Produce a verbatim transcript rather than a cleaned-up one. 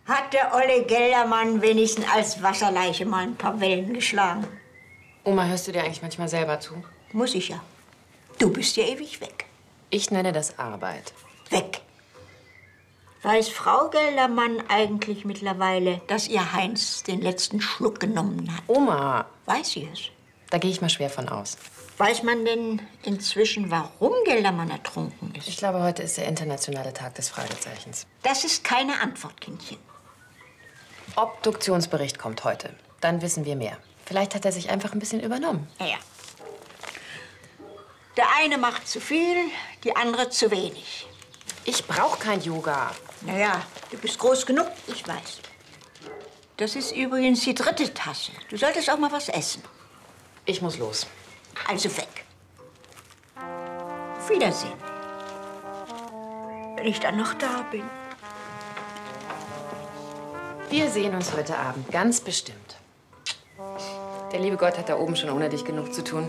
Hat der olle Geldermann wenigstens als Wasserleiche mal ein paar Wellen geschlagen? Oma, hörst du dir eigentlich manchmal selber zu? Muss ich ja. Du bist ja ewig weg. Ich nenne das Arbeit. Weg. Weiß Frau Geldermann eigentlich mittlerweile, dass ihr Heinz den letzten Schluck genommen hat? Oma. Weiß sie es? Da gehe ich mal schwer von aus. Weiß man denn inzwischen, warum Geldermann ertrunken ist? Ich glaube, heute ist der internationale Tag des Fragezeichens. Das ist keine Antwort, Kindchen. Obduktionsbericht kommt heute. Dann wissen wir mehr. Vielleicht hat er sich einfach ein bisschen übernommen. Ja. Der eine macht zu viel, die andere zu wenig. Ich brauche kein Yoga. Naja, du bist groß genug, ich weiß. Das ist übrigens die dritte Tasse. Du solltest auch mal was essen. Ich muss los. Also weg. Auf Wiedersehen. Wenn ich dann noch da bin. Wir sehen uns heute Abend, ganz bestimmt. Der liebe Gott hat da oben schon ohne dich genug zu tun.